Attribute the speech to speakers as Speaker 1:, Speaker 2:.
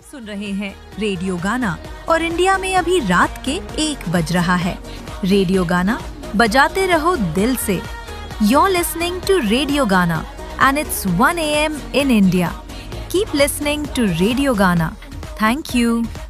Speaker 1: सुन रहे हैं रेडियो गाना और इंडिया में अभी रात के 1 बज रहा है। रेडियो गाना बजाते रहो दिल से। You're listening to Radio Gana and it's 1 a.m. in India. Keep listening to Radio Gana. Thank you.